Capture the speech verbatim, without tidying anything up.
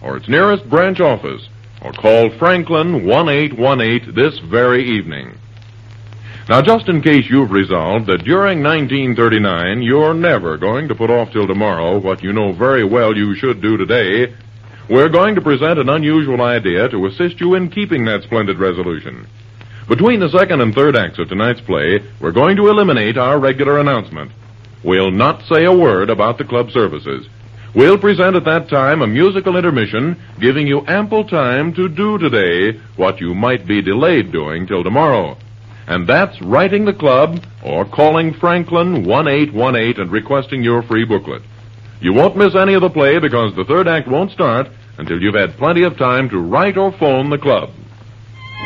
or its nearest branch office, or call Franklin one eight one eight this very evening. Now, just in case you've resolved that during nineteen thirty-nine you're never going to put off till tomorrow what you know very well you should do today, we're going to present an unusual idea to assist you in keeping that splendid resolution. Between the second and third acts of tonight's play, we're going to eliminate our regular announcement. We'll not say a word about the club services. We'll present at that time a musical intermission, giving you ample time to do today what you might be delayed doing till tomorrow. And that's writing the club or calling Franklin one eight one eight and requesting your free booklet. You won't miss any of the play because the third act won't start until you've had plenty of time to write or phone the club.